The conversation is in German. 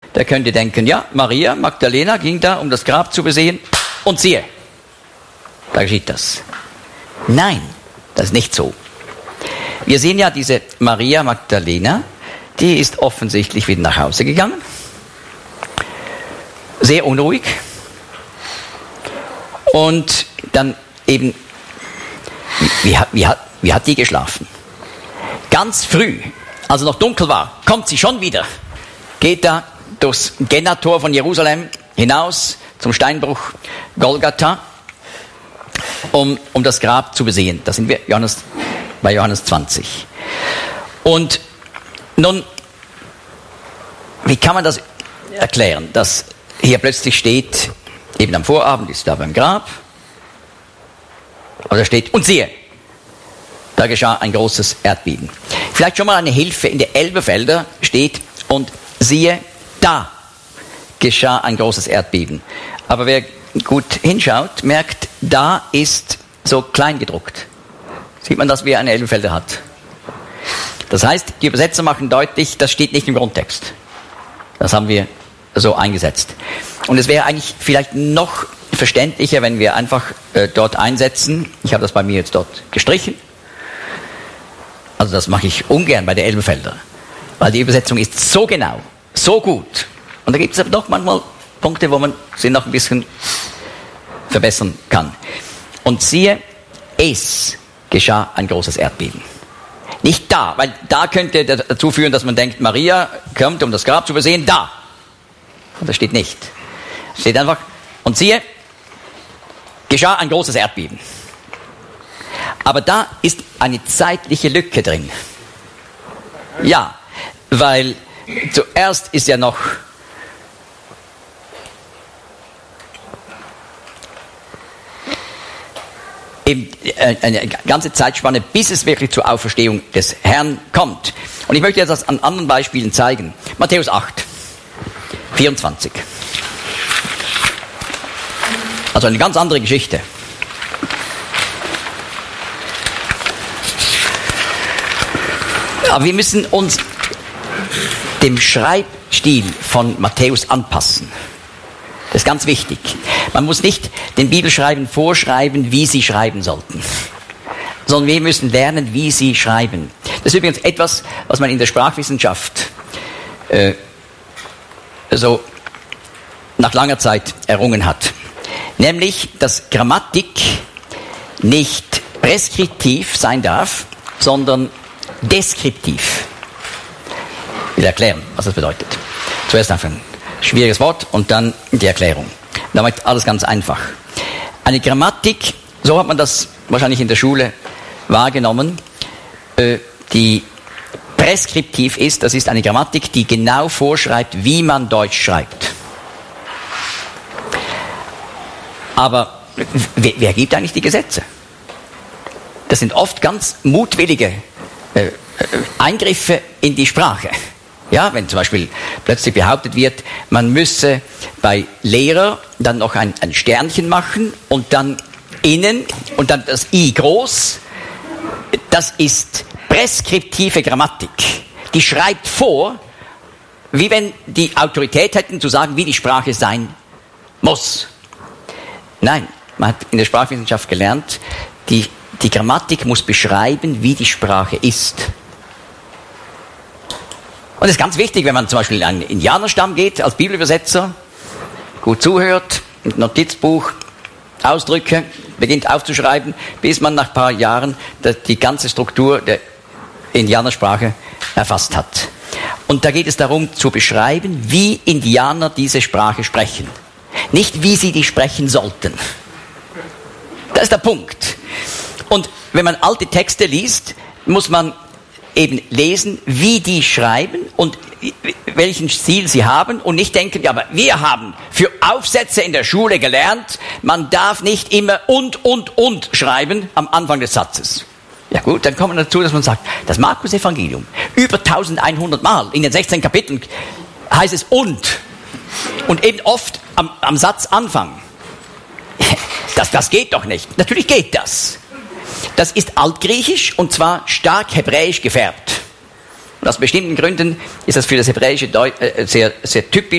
Der könnte denken, ja, Maria Magdalena ging da, um das Grab zu besehen, und siehe, da geschieht das. Nein, das ist nicht so. Wir sehen ja diese Maria Magdalena, die ist offensichtlich wieder nach Hause gegangen, sehr unruhig, und dann eben, wie hat die geschlafen? Ganz früh, als es noch dunkel war, kommt sie schon wieder, geht da durchs Gennator von Jerusalem hinaus zum Steinbruch Golgatha, um das Grab zu besehen. Da sind wir bei Johannes 20. Und nun, wie kann man das erklären, dass hier plötzlich steht, eben am Vorabend ist da beim Grab, aber da steht, und siehe, da geschah ein großes Erdbeben. Vielleicht schon mal eine Hilfe, in der Elberfelder steht, und siehe, da geschah ein großes Erdbeben. Aber wer gut hinschaut, merkt, da ist so klein gedruckt. Sieht man, dass wer eine Elberfelder hat. Das heißt, die Übersetzer machen deutlich, das steht nicht im Grundtext. Das haben wir so eingesetzt. Und es wäre eigentlich vielleicht noch verständlicher, wenn wir einfach dort einsetzen. Ich habe das bei mir jetzt dort gestrichen. Also das mache ich ungern bei der Elberfelder, weil die Übersetzung ist so genau, so gut. Und da gibt es aber doch manchmal Punkte, wo man sie noch ein bisschen verbessern kann. Und siehe, es geschah ein großes Erdbeben. Nicht da, weil da könnte dazu führen, dass man denkt, Maria kommt, um das Grab zu besehen, da. Und das steht nicht. Es steht einfach, und siehe, geschah ein großes Erdbeben. Aber da ist eine zeitliche Lücke drin. Ja, weil zuerst ist ja noch eben eine ganze Zeitspanne, bis es wirklich zur Auferstehung des Herrn kommt. Und ich möchte das an anderen Beispielen zeigen. Matthäus 8, 24. Also eine ganz andere Geschichte. Aber wir müssen uns dem Schreibstil von Matthäus anpassen. Das ist ganz wichtig. Man muss nicht den Bibelschreibern vorschreiben, wie sie schreiben sollten, sondern wir müssen lernen, wie sie schreiben. Das ist übrigens etwas, was man in der Sprachwissenschaft so nach langer Zeit errungen hat. Nämlich, dass Grammatik nicht preskriptiv sein darf, sondern deskriptiv. Ich will erklären, was das bedeutet. Zuerst einfach ein schwieriges Wort und dann die Erklärung. Damit alles ganz einfach. Eine Grammatik, so hat man das wahrscheinlich in der Schule wahrgenommen, die preskriptiv ist, das ist eine Grammatik, die genau vorschreibt, wie man Deutsch schreibt. Aber wer gibt eigentlich die Gesetze? Das sind oft ganz mutwillige Eingriffe in die Sprache. Ja, wenn zum Beispiel plötzlich behauptet wird, man müsse bei Lehrer dann noch ein Sternchen machen und dann innen und dann das I groß, das ist preskriptive Grammatik. Die schreibt vor, wie wenn die Autorität hätten zu sagen, wie die Sprache sein muss. Nein, man hat in der Sprachwissenschaft gelernt, die Grammatik muss beschreiben, wie die Sprache ist. Und es ist ganz wichtig, wenn man zum Beispiel in einen Indianerstamm geht, als Bibelübersetzer, gut zuhört, mit Notizbuch, Ausdrücke, beginnt aufzuschreiben, bis man nach ein paar Jahren die ganze Struktur der Indianersprache erfasst hat. Und da geht es darum, zu beschreiben, wie Indianer diese Sprache sprechen. Nicht, wie sie die sprechen sollten. Das ist der Punkt. Und wenn man alte Texte liest, muss man eben lesen, wie die schreiben und welchen Stil sie haben und nicht denken, ja, aber wir haben für Aufsätze in der Schule gelernt, man darf nicht immer und schreiben am Anfang des Satzes. Ja gut, dann kommt man dazu, dass man sagt, das Markus-Evangelium, über 1100 Mal in den 16 Kapiteln heißt es und eben oft am Satzanfang. Das geht doch nicht. Natürlich geht das. Das ist altgriechisch und zwar stark hebräisch gefärbt. Und aus bestimmten Gründen ist das für das Hebräische sehr, sehr typisch.